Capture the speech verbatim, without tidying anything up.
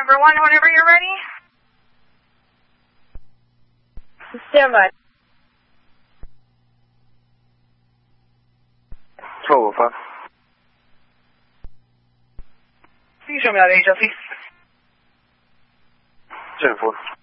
number one whenever you're ready. Stand by. twelve oh five. Can you show me that age, please? seven four.